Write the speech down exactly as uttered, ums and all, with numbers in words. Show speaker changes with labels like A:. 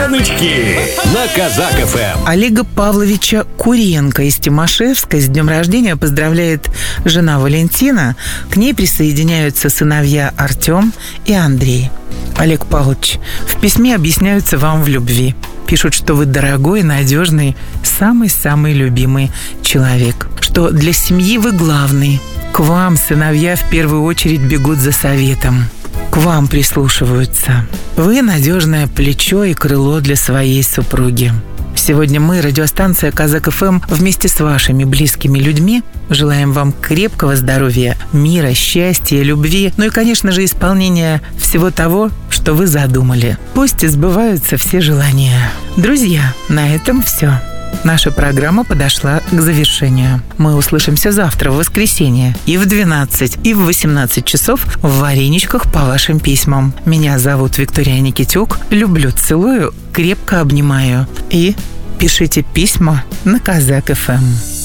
A: Пьяночки на Казак эф эм.
B: Олега Павловича Куренко из Тимашевска с днем рождения поздравляет жена Валентина. К ней присоединяются сыновья Артем и Андрей. Олег Павлович, в письме объясняются вам в любви. Пишут, что вы дорогой, надежный, самый-самый любимый человек. Что для семьи вы главный. К вам сыновья в первую очередь бегут за советом. К вам прислушиваются. Вы надежное плечо и крыло для своей супруги. Сегодня мы, радиостанция Казак эф эм, вместе с вашими близкими людьми желаем вам крепкого здоровья, мира, счастья, любви, ну и, конечно же, исполнения всего того, что вы задумали. Пусть сбываются все желания. Друзья, на этом все. Наша программа подошла к завершению. Мы услышимся завтра, в воскресенье, и в двенадцать, и в восемнадцать часов в «Вареничках» по вашим письмам. Меня зовут Виктория Никитюк. Люблю, целую, крепко обнимаю. И пишите письма на Казак эф эм.